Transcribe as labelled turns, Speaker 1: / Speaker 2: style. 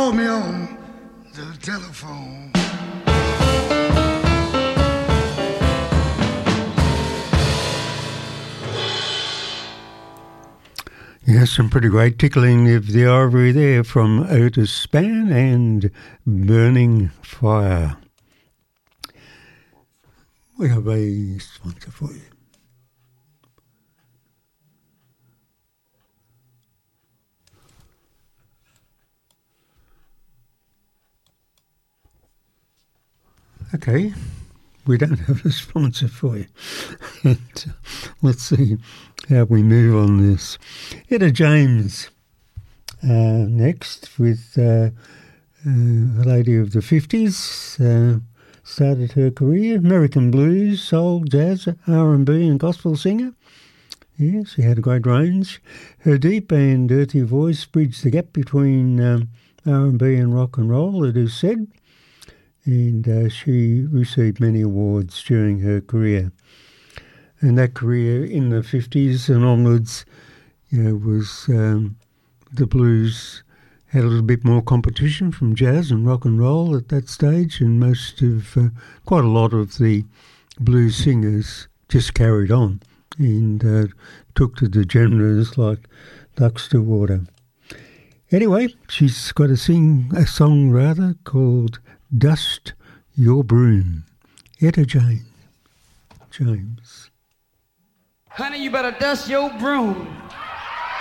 Speaker 1: called me on the telephone.
Speaker 2: Yes, some pretty great tickling of the ivory there from Otis Spann and Burning Fire. We have a sponsor for you. Okay, we don't have a sponsor for you. And, let's see how we move on this. Etta James next with a lady of the 50s. Started her career, American blues, soul, jazz, R&B and gospel singer. Yes, she had a great range. Her deep and earthy voice bridged the gap between R&B and rock and roll, it is said. And she received many awards during her career. And that career in the 50s and onwards, was the blues had a little bit more competition from jazz and rock and roll at that stage, and quite a lot of the blues singers just carried on and took to the genres like ducks to water. Anyway, she's got a song called Dust Your Broom. Etta James.
Speaker 3: Honey, you better dust your broom.